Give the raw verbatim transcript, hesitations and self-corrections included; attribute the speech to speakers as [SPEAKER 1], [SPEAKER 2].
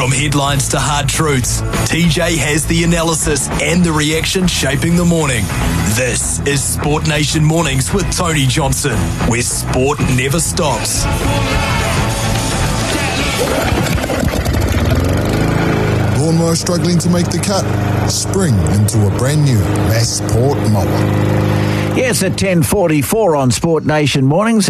[SPEAKER 1] From headlines to hard truths, T J has the analysis and the reaction shaping the morning. This is Sport Nation Mornings with Tony Johnson, where sport never stops.
[SPEAKER 2] Lawnmower struggling to make the cut? Spring into a brand new Mass Sport mower.
[SPEAKER 3] Yes, at ten forty-four on Sport Nation Mornings.